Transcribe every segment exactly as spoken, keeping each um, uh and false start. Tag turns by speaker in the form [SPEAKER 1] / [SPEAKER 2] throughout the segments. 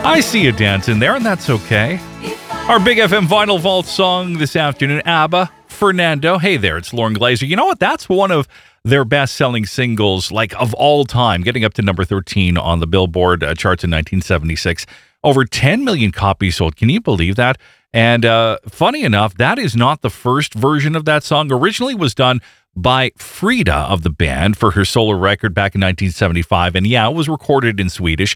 [SPEAKER 1] I see you dancing there, and that's okay. Our Big F M Vinyl Vault song this afternoon, ABBA, Fernando. Hey there, it's Lauren Glazer. You know what? That's one of their best-selling singles, like, of all time, getting up to number thirteen on the Billboard uh, charts in nineteen seventy-six. Over ten million copies sold. Can you believe that? And uh, funny enough, that is not the first version of that song. Originally was done by Frida of the band for her solo record back in nineteen seventy-five. And yeah, it was recorded in Swedish.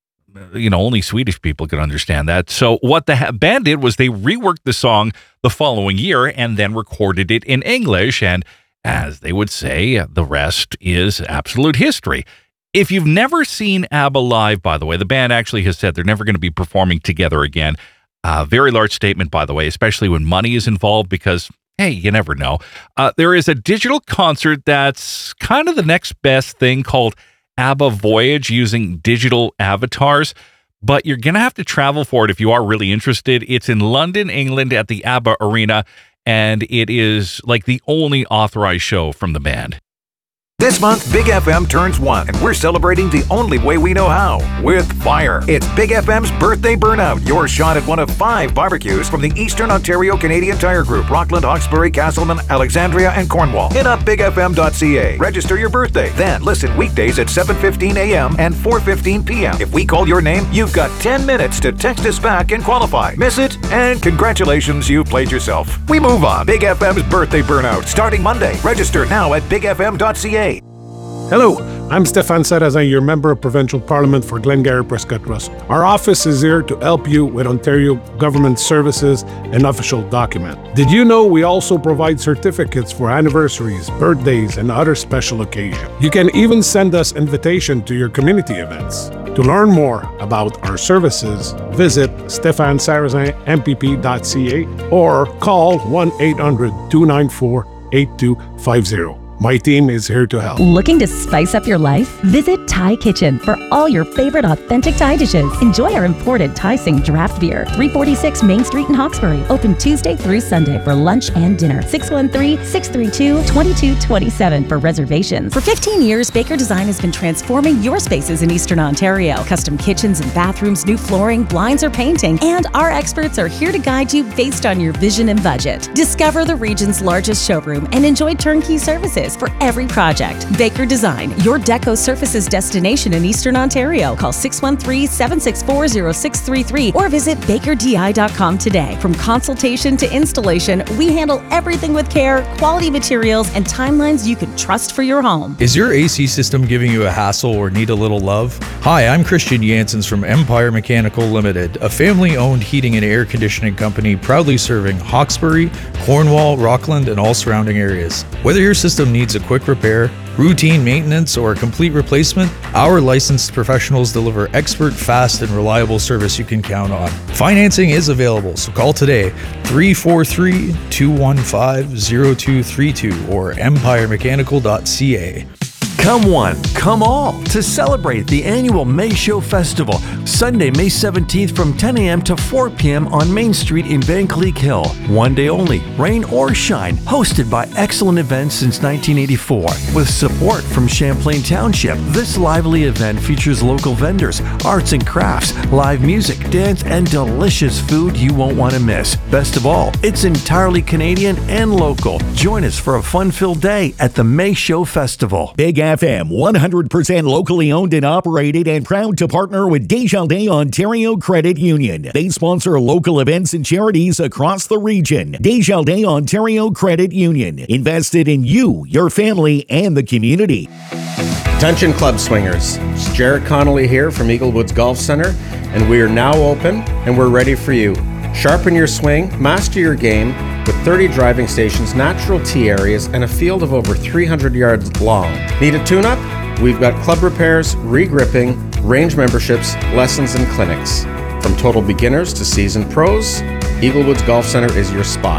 [SPEAKER 1] You know, only Swedish people could understand that. So what the ha- band did was they reworked the song the following year and then recorded it in English. And as they would say, the rest is absolute history. If you've never seen ABBA live, by the way, the band actually has said they're never going to be performing together again. Uh, very large statement, by the way, especially when money is involved, because, hey, you never know. Uh, there is a digital concert that's kind of the next best thing called ABBA Voyage, using digital avatars, but you're going to have to travel for it if you are really interested. It's in London, England at the ABBA Arena, and it is like the only authorized show from the band.
[SPEAKER 2] This month, Big F M turns one, and we're celebrating the only way we know how, with fire. It's Big F M's Birthday Burnout, your shot at one of five barbecues from the Eastern Ontario Canadian Tire Group, Rockland, Hawkesbury, Castleman, Alexandria, and Cornwall. Hit up big f m dot c a. Register your birthday. Then listen weekdays at seven fifteen a m and four fifteen p m If we call your name, you've got ten minutes to text us back and qualify. Miss it, and congratulations, you've played yourself. We move on. Big F M's Birthday Burnout, starting Monday. Register now at big f m dot c a.
[SPEAKER 3] Hello, I'm Stefan Sarrazin, your Member of Provincial Parliament for Glengarry Prescott Russell. Our office is here to help you with Ontario government services and official document. Did you know we also provide certificates for anniversaries, birthdays, and other special occasions? You can even send us invitation to your community events. To learn more about our services, visit stefan sarrazin m p p dot c a or call one eight hundred two nine four eight two five zero. My team is here to help.
[SPEAKER 4] Looking to spice up your life? Visit Thai Kitchen for all your favorite authentic Thai dishes. Enjoy our imported Thai Sing draft beer. three forty-six Main Street in Hawkesbury. Open Tuesday through Sunday for lunch and dinner. six one three, six three two, two two two seven for reservations. For fifteen years, Baker Design has been transforming your spaces in Eastern Ontario. Custom kitchens and bathrooms, new flooring, blinds or painting. And our experts are here to guide you based on your vision and budget. Discover the region's largest showroom and enjoy turnkey services for every project. Baker Design, your deco surfaces destination in Eastern Ontario. Call six one three, seven six four, zero six three three or visit baker d i dot com today. From consultation to installation, we handle everything with care, quality materials, and timelines you can trust for your home.
[SPEAKER 5] Is your A C system giving you a hassle or need a little love? Hi, I'm Christian Janssens from Empire Mechanical Limited, a family-owned heating and air conditioning company proudly serving Hawkesbury, Cornwall, Rockland, and all surrounding areas. Whether your system needs a quick repair, routine maintenance, or a complete replacement, our licensed professionals deliver expert, fast, and reliable service you can count on. Financing is available, so call today, three four three, two one five, zero two three two or empire mechanical dot c a.
[SPEAKER 6] Come one, come all to celebrate the annual May Show Festival, Sunday, May seventeenth from ten a m to four p m on Main Street in Vankleek Hill. One day only, rain or shine, hosted by Excellent Events since nineteen eighty-four. With support from Champlain Township, this lively event features local vendors, arts and crafts, live music, dance, and delicious food you won't want to miss. Best of all, it's entirely Canadian and local. Join us for a fun-filled day at the May Show Festival.
[SPEAKER 7] Big F M, one hundred percent locally owned and operated, and proud to partner with Desjardins Ontario Credit Union. They sponsor local events and charities across the region. Desjardins Ontario Credit Union, invested in you, your family, and the community.
[SPEAKER 8] Attention club swingers, it's Jared Connolly here from Eagle Woods Golf Center, and we are now open and we're ready for you. Sharpen your swing, master your game with thirty driving stations, natural tee areas, and a field of over three hundred yards long. Need a tune-up? We've got club repairs, re-gripping, range memberships, lessons, and clinics. From total beginners to seasoned pros, Eagle Woods Golf Center is your spot.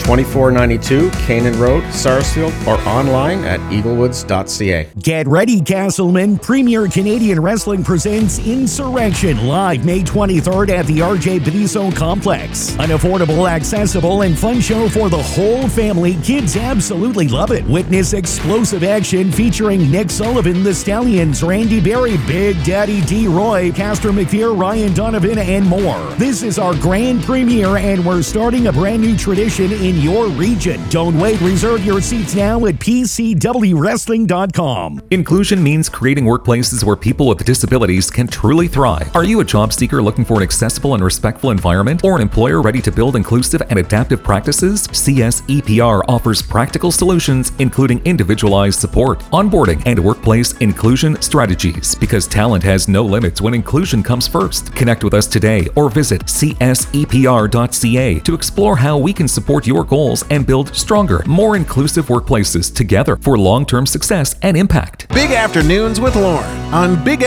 [SPEAKER 8] twenty-four ninety-two Canaan Road, Sarsfield, or online at eaglewoods dot c a.
[SPEAKER 7] Get ready, Castleman. Premier Canadian Wrestling presents Insurrection live May twenty-third at the R J Beniso Complex. An affordable, accessible, and fun show for the whole family. Kids absolutely love it. Witness explosive action featuring Nick Sullivan, the Stallions, Randy Berry, Big Daddy D. Roy, Castor McPherson, Ryan Donovan, and more. This is our grand premiere, and we're starting a brand new tradition in your region. Don't wait. Reserve your seats now at p c w wrestling dot com.
[SPEAKER 9] Inclusion means creating workplaces where people with disabilities can truly thrive. Are you a job seeker looking for an accessible and respectful environment, or an employer ready to build inclusive and adaptive practices? C S E P R offers practical solutions, including individualized support, onboarding, and workplace inclusion strategies, because talent has no limits when inclusion comes first. Connect with us today or visit c s e p r dot c a to explore how we can support your goals and build stronger, more inclusive workplaces together for long-term success and impact.
[SPEAKER 10] Big Afternoons with Lauren on Big